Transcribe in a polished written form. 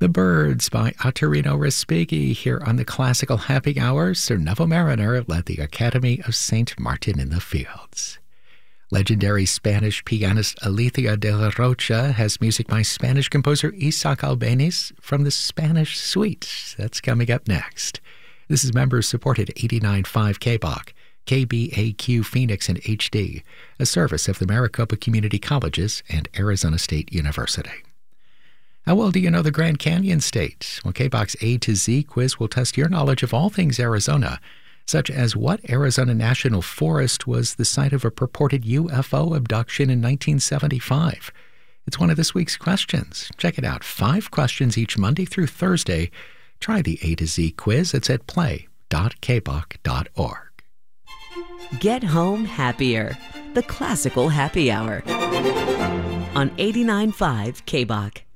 The Birds by Ottorino Respighi here on the Classical Happy Hour. Sir Neville Mariner led the Academy of St. Martin in the Fields. Legendary Spanish pianist Alicia de la Rocha has music by Spanish composer Isaac Albéniz from the Spanish Suite. That's coming up next. This is member-supported 89.5 KBOC, KBAQ Phoenix in HD, a service of the Maricopa Community Colleges and Arizona State University. How well do you know the Grand Canyon State? Well, KBOC's A to Z quiz will test your knowledge of all things Arizona, such as what Arizona National Forest was the site of a purported UFO abduction in 1975. It's one of this week's questions. Check it out. 5 questions each Monday through Thursday. Try the A to Z quiz. It's at play.kboc.org. Get home happier. The Classical Happy Hour on 89.5 KBOC.